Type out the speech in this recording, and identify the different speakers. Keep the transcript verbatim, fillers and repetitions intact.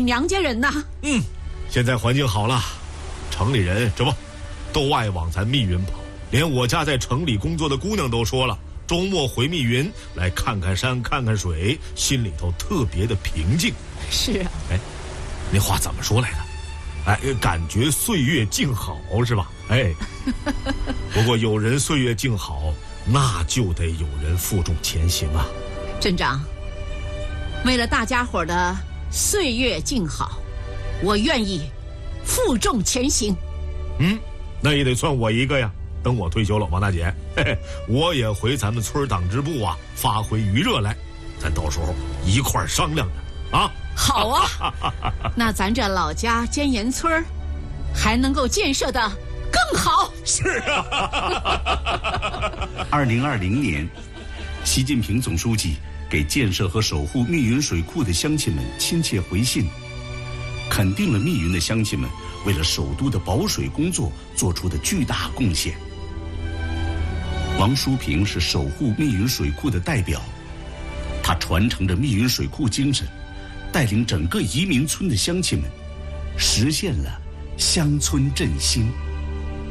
Speaker 1: 娘家人呐。
Speaker 2: 嗯，现在环境好了，城里人这不都爱往咱密云跑，连我家在城里工作的姑娘都说了，周末回密云来看看山看看水，心里头特别的平静。
Speaker 1: 是啊。
Speaker 2: 哎，那话怎么说来的？哎，感觉岁月静好是吧？哎，不过有人岁月静好，那就得有人负重前行啊。
Speaker 1: 镇长，为了大家伙的岁月静好，我愿意负重前行。
Speaker 2: 嗯，那也得算我一个呀。等我退休了，王大姐，嘿嘿，我也回咱们村党支部啊，发挥余热来，咱到时候一块儿商量着啊。
Speaker 1: 好啊，那咱这老家尖岩村还能够建设的更好。
Speaker 2: 是啊。
Speaker 3: 二零二零年，习近平总书记给建设和守护密云水库的乡亲们亲切回信，肯定了密云的乡亲们为了首都的保水工作做出的巨大贡献。王淑平是守护密云水库的代表，他传承着密云水库精神，带领整个移民村的乡亲们实现了乡村振兴。